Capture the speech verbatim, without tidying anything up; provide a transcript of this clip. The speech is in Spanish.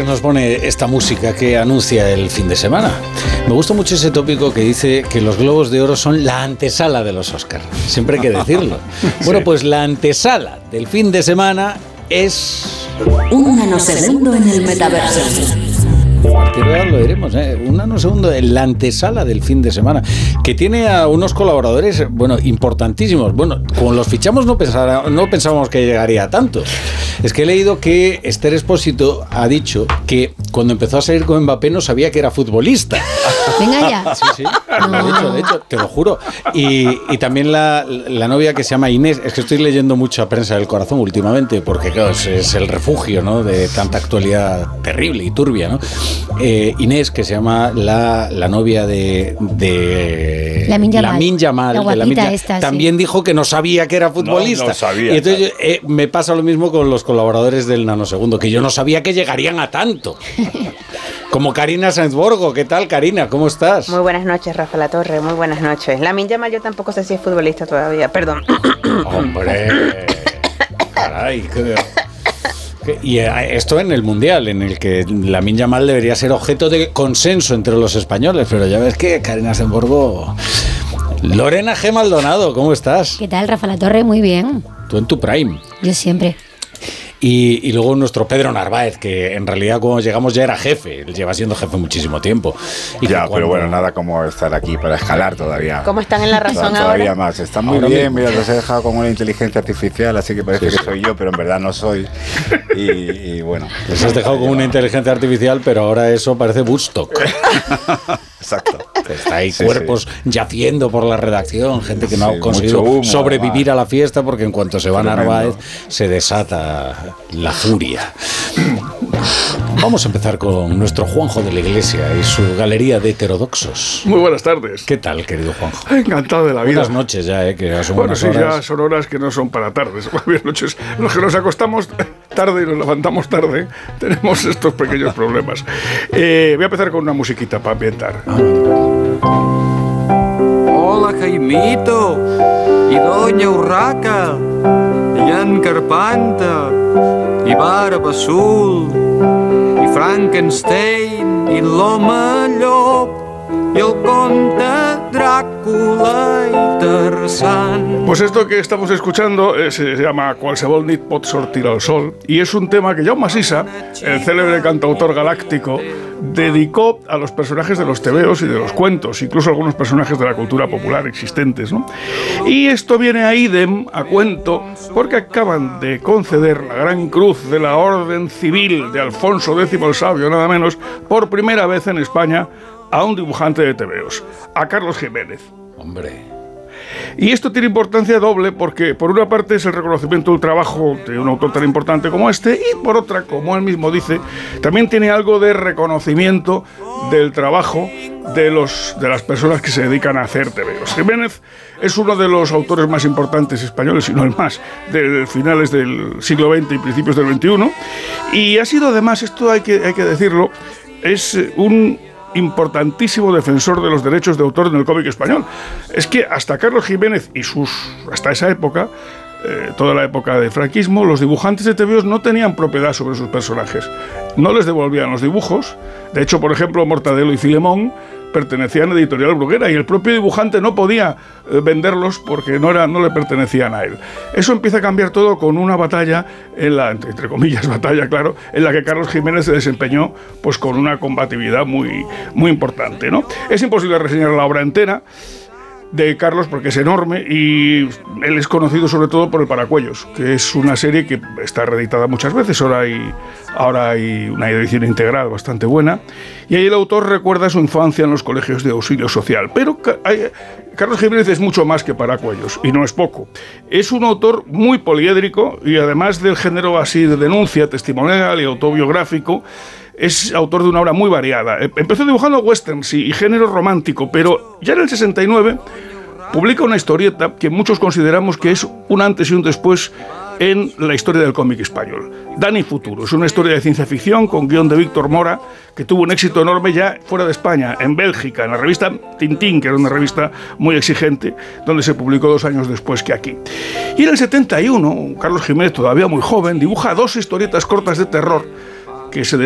nos pone esta música que anuncia el fin de semana. Me gusta mucho ese tópico que dice que los Globos de Oro son la antesala de los Oscars. Siempre hay que decirlo. Bueno, pues la antesala del fin de semana es... Un nanosegundo en el metaverso. Ahora lo diremos, ¿eh? Un nanosegundo en la antesala del fin de semana, que tiene a unos colaboradores, bueno, importantísimos. Bueno, como los fichamos no, pensara, no pensábamos que llegaría a tanto. Es que he leído que Esther Expósito ha dicho que cuando empezó a salir con Mbappé no sabía que era futbolista. Venga ya. Sí, sí, no. de hecho, de hecho, te lo juro. Y, y también la, la novia que se llama Inés, es que estoy leyendo mucha prensa del corazón últimamente, porque claro, es, es el refugio, ¿no?, de tanta actualidad terrible y turbia, ¿no? Eh, Inés, que se llama la, la novia de, de Lamine Yamal, Lamine Yamal, la de Lamine Yamal, esta, también sí. dijo que no sabía que era futbolista. No, no sabía, y entonces claro. eh, me pasa lo mismo con los colaboradores del nanosegundo, que yo no sabía que llegarían a tanto. Como Karina Sainz-Borgo. ¿Qué tal, Karina? ¿Cómo estás? Muy buenas noches, Rafa La Torre. Muy buenas noches. Lamine Yamal, yo tampoco sé si es futbolista todavía. Perdón. Hombre. Caray. Qué... Y esto en el Mundial, en el que Lamine Yamal debería ser objeto de consenso entre los españoles, pero ya ves que Karina Sainz-Borgo... Lorena G. Maldonado, ¿cómo estás? ¿Qué tal, Rafa La Torre? Muy bien. Tú en tu prime. Yo siempre. Y, y luego nuestro Pedro Narváez, que en realidad cuando llegamos ya era jefe, él lleva siendo jefe muchísimo tiempo. Y ya, cuando... pero bueno, nada como estar aquí para escalar todavía. ¿Cómo están en la razón todavía ahora? Todavía más, están muy ahora bien, mismo. mira, los he dejado con una inteligencia artificial, así que parece sí, que sí. soy yo, pero en verdad no soy. Y, y bueno. Les has dejado con una inteligencia artificial, pero ahora eso parece Woodstock. Exacto. Está ahí sí, cuerpos sí. yaciendo por la redacción, gente que no sí, ha conseguido humo, sobrevivir además. a la fiesta, porque en cuanto se va Tremendo. Narváez se desata la furia. Vamos a empezar con nuestro Juanjo de la Iglesia y su galería de heterodoxos. Muy buenas tardes. ¿Qué tal, querido Juanjo? Encantado de la vida. Buenas noches ya, ¿eh? Que ya son Bueno, buenas sí, horas. ya son horas que no son para tardes. Buenas noches. Los que nos acostamos tarde y nos levantamos tarde, tenemos estos pequeños problemas. Eh, voy a empezar con una musiquita para ambientar. Hola, Jaimito, y Doña Urraca, y Jan Carpanta, y Barba Azul, y Frankenstein, y l'Home Llop, y el Conde Dràcula y Tarzán. Pues esto que estamos escuchando eh, se llama Qualsevol nit pot sortir al sol, y es un tema que Jaume Sisa, el célebre cantautor galáctico, dedicó a los personajes de los tebeos y de los cuentos, incluso algunos personajes de la cultura popular existentes, ¿no? Y esto viene a idem, a cuento, porque acaban de conceder la Gran Cruz de la Orden Civil de Alfonso X el Sabio, nada menos, por primera vez en España, a un dibujante de tebeos, a Carlos Jiménez. Hombre... Y esto tiene importancia doble porque, por una parte, es el reconocimiento del trabajo de un autor tan importante como este, y por otra, como él mismo dice, también tiene algo de reconocimiento del trabajo de, los, de las personas que se dedican a hacer tebeos. Jiménez es uno de los autores más importantes españoles, si no el más, de finales del siglo veinte y principios del veintiuno, y ha sido además, esto hay que, hay que decirlo, es un... importantísimo defensor de los derechos de autor en el cómic español. Es que hasta Carlos Jiménez y sus hasta esa época, eh, toda la época del franquismo, los dibujantes de tebeos no tenían propiedad sobre sus personajes. No les devolvían los dibujos. De hecho, por ejemplo, Mortadelo y Filemón pertenecían a Editorial Bruguera y el propio dibujante no podía eh, venderlos porque no, era, no le pertenecían a él. Eso empieza a cambiar todo con una batalla, en la, entre comillas batalla, claro, en la que Carlos Jiménez se desempeñó pues, con una combatividad muy, muy importante, ¿no? Es imposible reseñar la obra entera de Carlos porque es enorme y él es conocido sobre todo por El Paracuellos, que es una serie que está reeditada muchas veces. Ahora hay, ahora hay una edición integral bastante buena, y ahí el autor recuerda su infancia en los colegios de auxilio social. Pero hay, Carlos Jiménez es mucho más que Paracuellos, y no es poco. Es un autor muy poliédrico y, además del género así de denuncia, testimonial y autobiográfico, es autor de una obra muy variada. Empezó dibujando westerns y, y género romántico, pero ya en el sesenta y nueve publica una historieta que muchos consideramos que es un antes y un después en la historia del cómic español. Dani Futuro es una historia de ciencia ficción con guión de Víctor Mora, que tuvo un éxito enorme ya fuera de España, en Bélgica, en la revista Tintín, que era una revista muy exigente, donde se publicó dos años después que aquí. Y en el setenta y uno, Carlos Jiménez, todavía muy joven, dibuja dos historietas cortas de terror que se